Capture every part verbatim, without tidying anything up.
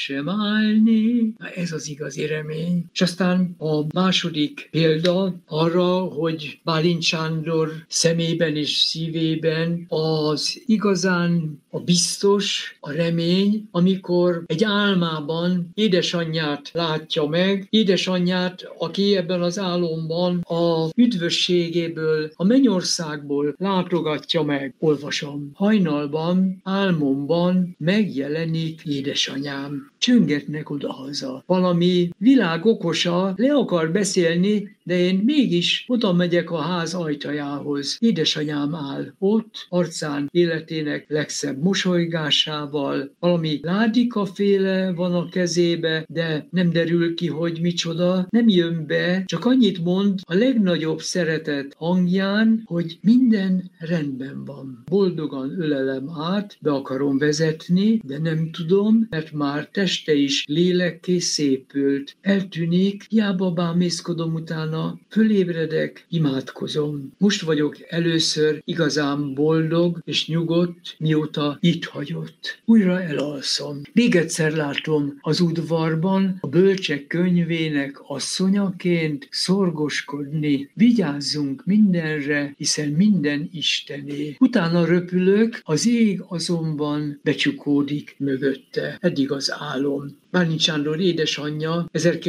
sem állni. Na, ez az igazi remény. És aztán a második példa arra, hogy Bálint Sándor szemében és szívében az igazán a biztos, a remény, amikor egy álmában édesanyját látja meg, édesanyját, aki ebben az álomban a üdvösségéből, a mennyországból látogatja meg. Olvasom. Hajnalban, álmomban megjelenik édesanyám. Csöngetnek odahaza. Valami világokosa le akar beszélni, de én mégis oda megyek a ház ajtajához. Édesanyám áll ott, arcán életének legszebb mosolygásával. Valami ládikaféle van a kezébe, de nem derül ki, hogy micsoda. Nem jön be, csak annyit mond a legnagyobb szeretet hangján, hogy minden rendben van. Boldogan ölelem át, be akarom vezetni, de nem tudom, mert már teste is lélekké szépült. Eltűnik, hiába bámészkodom utána, fölébredek, imádkozom. Most vagyok először igazán boldog és nyugodt, mióta itt hagyott. Újra elalszom. Még egyszer látom az udvarban a bölcsek könyvének asszonyaként szorgoskodni. Vigyázzunk mindenre, hiszen minden Istené. Utána röpülök, az ég azonban becsukódik mögötte. Eddig az álom. Bálint Sándor édesanyja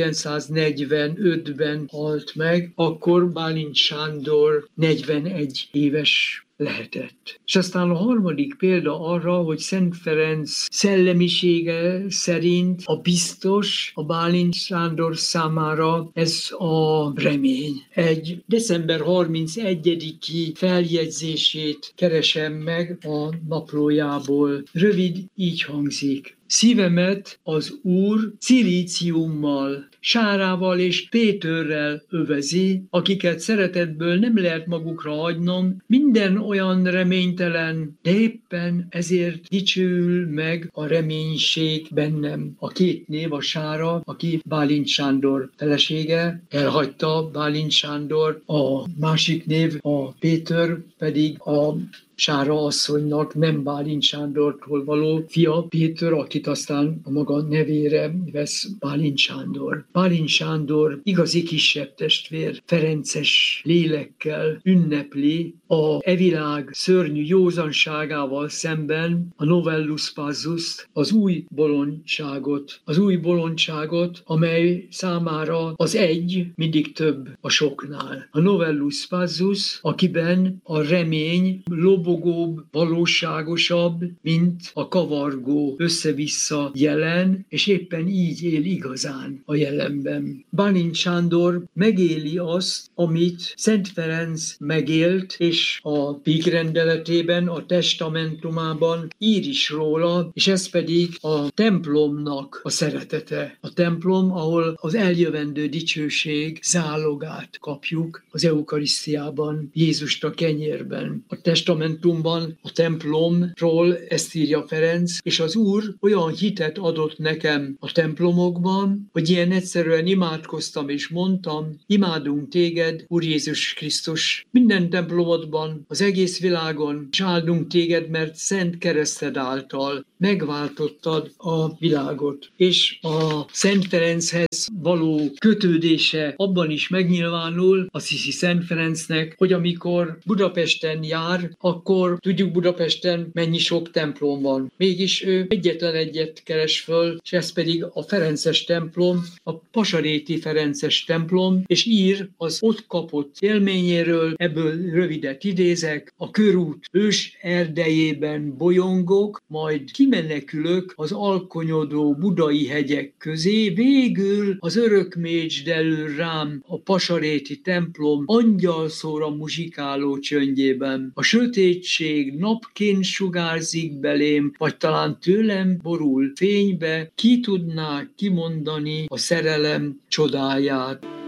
ezerkilencszáznegyvenötben halt meg, akkor Bálint Sándor negyvenegy éves lehetett. És aztán a harmadik példa arra, hogy Szent Ferenc szellemisége szerint a biztos a Bálint Sándor számára ez a remény. Egy december harmincegyediki feljegyzését keresem meg a naplójából. Rövid, így hangzik. Szívemet az Úr cilíciummal, Sárával és Pétörrel övezi, akiket szeretetből nem lehet magukra hagynom, minden olyan reménytelen, de éppen ezért dicsőül meg a reménység bennem. A két név a Sára, aki Bálint Sándor felesége, elhagyta Bálint Sándor, a másik név a Péter pedig a Sára asszonynak nem Bálint Sándortól való fia, Péter, akit aztán a maga nevére vesz Bálint Sándor. Bálint Sándor igazi kisebb testvér, ferences lélekkel ünnepli a evilág szörnyű józanságával szemben a novellus pazzust, az új bolondságot. Az új bolondságot, amely számára az egy mindig több a soknál. A novellus pazzus, akiben a remény lobogóbb, valóságosabb, mint a kavargó össze-vissza jelen, és éppen így él igazán a jelenben. Bálint Sándor megéli azt, amit Szent Ferenc megélt, és a vígrendeletében, a testamentumában ír is róla, és ez pedig a templomnak a szeretete. A templom, ahol az eljövendő dicsőség zálogát kapjuk az eukarisztiában, Jézust a kenyérben. A testamentumban, a templomról ezt írja Ferenc, és az Úr olyan hitet adott nekem a templomokban, hogy ilyen egyszerűen imádkoztam és mondtam, imádunk téged, Úr Jézus Krisztus, minden templomodban, az egész világon, és áldunk téged, mert szent kereszted által megváltottad a világot. És a Szent Ferenchez való kötődése abban is megnyilvánul, azt hiszi Szent Ferencnek, hogy amikor Budapesten jár, akkor tudjuk Budapesten mennyi sok templom van. Mégis ő egyetlen egyet keres föl, és ez pedig a Ferences templom, a Pasaréti Ferences templom, és ír az ott kapott élményéről, ebből rövidet idézek, a körút ős erdejében bolyongok, majd kimenekülök az alkonyodó budai hegyek közé, végül az örökmécs delül rám a Pasaréti templom angyalszóra muzsikáló csöndjében. A sötétség napként sugárzik belém, vagy talán tőlem borul fénybe, ki tudná kimondani a szerelem csodáját.